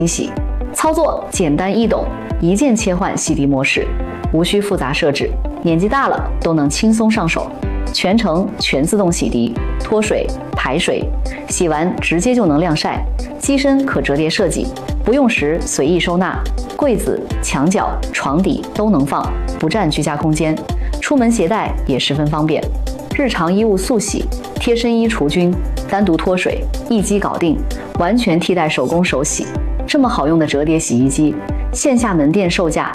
洗。操作简单易懂，一键切换洗涤模式，无需复杂设置，年纪大了都能轻松上手。全程全自动洗涤，脱水、排水，洗完直接就能晾晒。机身可折叠设计，不用时随意收纳，柜子、墙角、床底都能放，不占居家空间。出门携带也十分方便。日常衣物速洗，贴身衣除菌，单独脱水，一机搞定，完全替代手工手洗。这么好用的折叠洗衣机，线下门店售价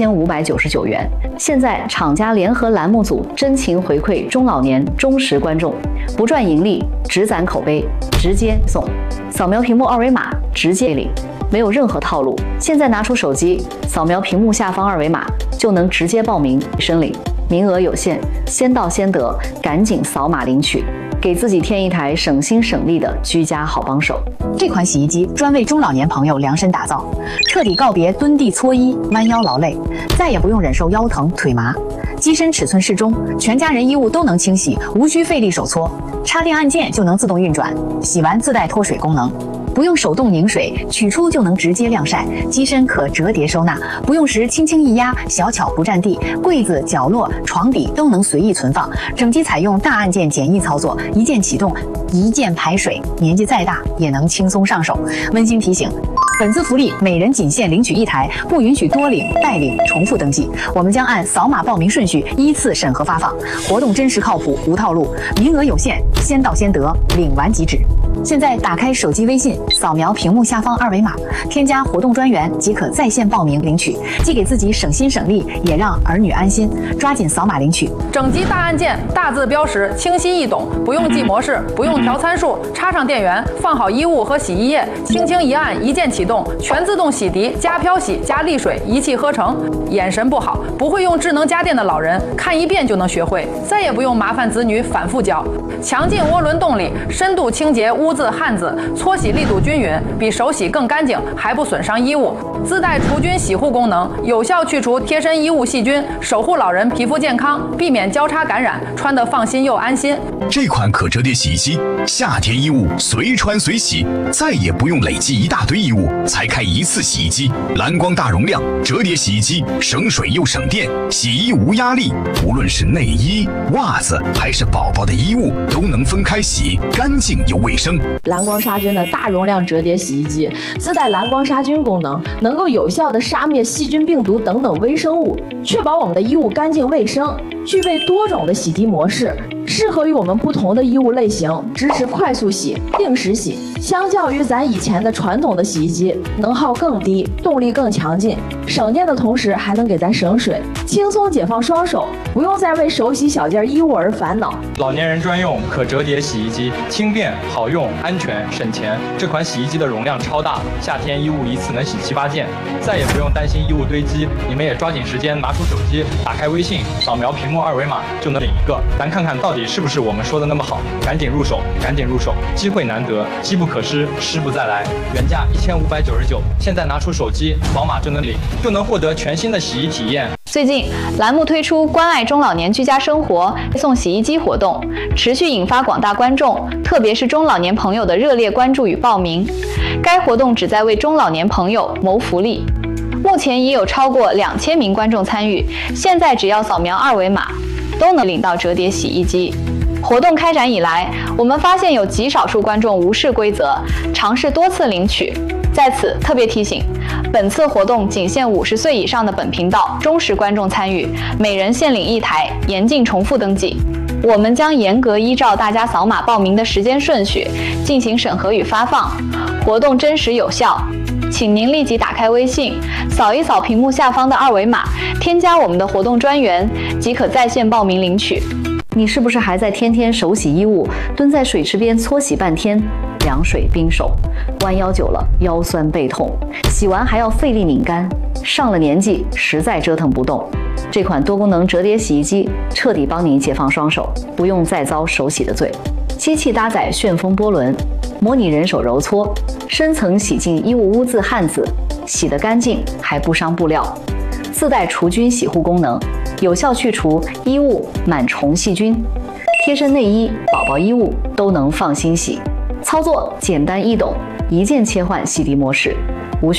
1599元，现在厂家联合栏目组真情回馈中老年忠实观众，不赚盈利，只攒口碑，直接送。扫描屏幕二维码直接领，没有任何套路。现在拿出手机，扫描屏幕下方二维码就能直接报名申领，名额有限，先到先得，赶紧扫码领取，给自己添一台省心省力的居家好帮手。 这款洗衣机专为中老年朋友量身打造，彻底告别蹲地搓衣、弯腰劳累，再也不用忍受腰疼腿麻。机身尺寸适中，全家人衣物都能清洗，无需费力手搓，插电按键就能自动运转，洗完自带脱水功能。不用手动拧水，取出就能直接晾晒。机身可折叠收纳，不用时轻轻一压，小巧不占地，柜子、角落、床底都能随意存放。整机采用大按键简易操作，一键启动，一键排水，年纪再大也能轻松上手。温馨提醒：本次福利每人仅限领取一台，不允许多领、代领、重复登记。我们将按扫码报名顺序依次审核发放。活动真实靠谱，无套路，名额有限，先到先得，领完即止。现在打开手机微信，扫描屏幕下方二维码，添加活动专员即可在线报名领取，既给自己省心省力，也让儿女安心。抓紧扫码领取。 整机大按键，大字标识，清晰易懂，不用记模式，不用调参数，插上电源，放好衣物和洗衣液，轻轻一按，一键启动，全自动洗涤加漂洗加沥水，一气呵成。眼神不好，不会用智能家电的老人，看一遍就能学会，再也不用麻烦子女反复教。强劲涡轮动力，深度清洁污渍汗渍，搓洗力度均匀，比手洗更干净，还不损伤衣物。自带除菌洗护功能，有效去除贴身衣物细菌，守护老人皮肤健康，避免交叉感染，穿得放心又安心。 这款可折叠洗衣机，夏天衣物随穿随洗，再也不用累积一大堆衣物才开一次洗衣机。蓝光大容量折叠洗衣机，省水又省电，洗衣无压力。无论是内衣、袜子还是宝宝的衣物，都能分开洗，干净又卫生。 蓝光杀菌的大容量折叠洗衣机，自带蓝光杀菌功能，能够有效的杀灭细菌、病毒等等微生物，确保我们的衣物干净卫生。具备多种的洗涤模式，适合于我们不同的衣物类型，支持快速洗、定时洗。相较于咱以前的传统的洗衣机，能耗更低，动力更强劲，省电的同时还能给咱省水，轻松解放双手，不用再为手洗小件衣物而烦恼。 老年人专用可折叠洗衣机，轻便好用，安全省钱。这款洗衣机的容量超大，夏天衣物一次能洗7、8件，再也不用担心衣物堆积。你们也抓紧时间拿出手机，打开微信，扫描屏幕二维码就能领一个。咱看看到底是不是我们说的那么好？赶紧入手，赶紧入手，机会难得，机不可失，失不再来。原价1599，现在拿出手机扫码就能领，就能获得全新的洗衣体验。 最近，栏目推出关爱中老年居家生活送洗衣机活动，持续引发广大观众，特别是中老年朋友的热烈关注与报名。该活动旨在为中老年朋友谋福利。目前已有超过2000名观众参与，现在只要扫描二维码，都能领到折叠洗衣机。活动开展以来，我们发现有极少数观众无视规则，尝试多次领取。在此特别提醒，本次活动仅限50岁以上的本频道忠实观众参与，每人限领1台，严禁重复登记。我们将严格依照大家扫码报名的时间顺序进行审核与发放，活动真实有效。请您立即打开微信，扫一扫屏幕下方的二维码，添加我们的活动专员，即可在线报名领取。 你是不是还在天天手洗衣物，蹲在水池边搓洗半天，凉水冰手，弯腰久了腰酸背痛，洗完还要费力拧干，上了年纪实在折腾不动。这款多功能折叠洗衣机彻底帮你解放双手，不用再遭手洗的罪。机器搭载旋风波轮，模拟人手揉搓，深层洗净衣物污渍汗渍，洗得干净还不伤布料。自带除菌洗护功能，有效去除衣物螨虫细菌，贴身内衣、宝宝衣物都能放心洗。操作简单易懂，一键切换洗涤模式，